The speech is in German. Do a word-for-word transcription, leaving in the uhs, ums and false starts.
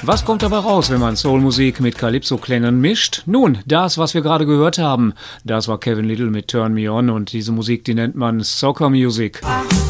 Was kommt dabei raus, wenn man Soulmusik mit Calypso-Klängen mischt? Nun, das, was wir gerade gehört haben, das war Kevin Lyttle mit Turn Me On und diese Musik, die nennt man Soccer Music.